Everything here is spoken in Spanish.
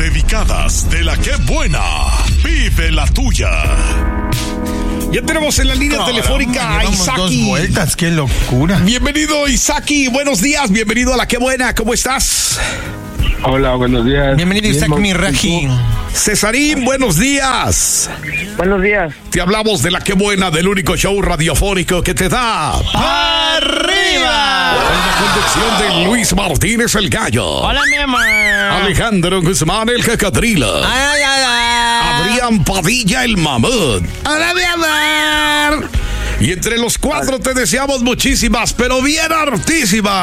dedicadas de la que buena. Vive la tuya. Ya tenemos en la línea telefónica a Isaki. 2 vueltas, qué locura. Bienvenido, Isaki. Buenos días. Bienvenido a La Qué Buena. ¿Cómo estás? Hola, buenos días. Bienvenido, Isaac Miraji. Cesarín, buenos días. Buenos días. Te hablamos de La Qué Buena, del único show radiofónico que te da ¡Arriba! con la conducción de Luis Martínez el Gallo. Hola, mi amor. Alejandro Guzmán el Cacadrila. Ay, ay, ay. Adrián Padilla el Mamut. Hola, mi amor. Y entre los 4 te deseamos muchísimas, pero bien hartísimas